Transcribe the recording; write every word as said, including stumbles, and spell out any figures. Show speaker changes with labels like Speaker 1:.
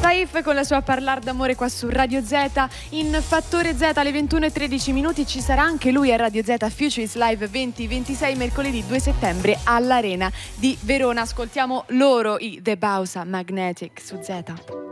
Speaker 1: Saif con la sua Parlar d'amore qua su Radio Z. In Fattore Z alle ventuno e tredici minuti ci sarà anche lui a Radio Z Future is Live venti ventisei mercoledì due settembre all'Arena di Verona. Ascoltiamo loro, i The Bausa Magnetic su Z.